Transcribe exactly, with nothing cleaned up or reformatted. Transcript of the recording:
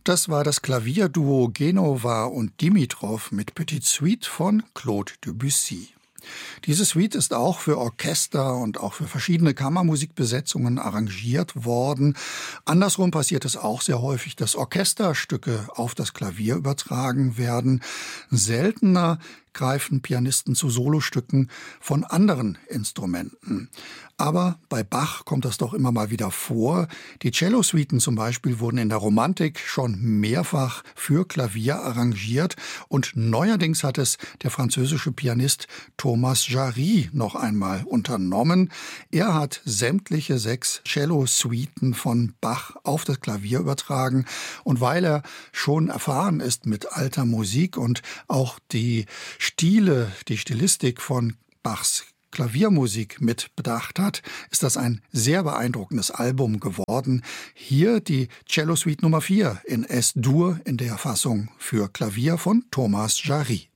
Das war das Klavierduo Genova und Dimitrov mit Petite Suite von Claude Debussy. Diese Suite ist auch für Orchester und auch für verschiedene Kammermusikbesetzungen arrangiert worden. Andersrum passiert es auch sehr häufig, dass Orchesterstücke auf das Klavier übertragen werden. Seltener greifen Pianisten zu Solostücken von anderen Instrumenten. Aber bei Bach kommt das doch immer mal wieder vor. Die Cello-Suiten zum Beispiel wurden in der Romantik schon mehrfach für Klavier arrangiert und neuerdings hat es der französische Pianist Thomas Jarry noch einmal unternommen. Er hat sämtliche sechs Cello-Suiten von Bach auf das Klavier übertragen und weil er schon erfahren ist mit alter Musik und auch die Stile, die Stilistik von Bachs Klaviermusik mit bedacht hat, ist das ein sehr beeindruckendes Album geworden. Hier die Cello Suite Nummer vier in Es-Dur in der Fassung für Klavier von Thomas Jarry.